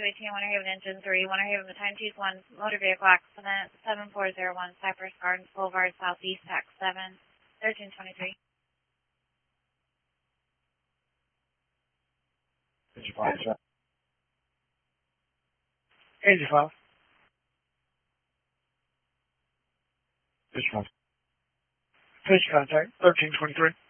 218, Winter Haven Engine 3, Winter Haven, the time 2-1, motor vehicle accident, 7401, Cypress Gardens Boulevard, Southeast, tax 7, 1323. Engine 5, sir. Engine 5. Engine 5. Fish contact, 1323.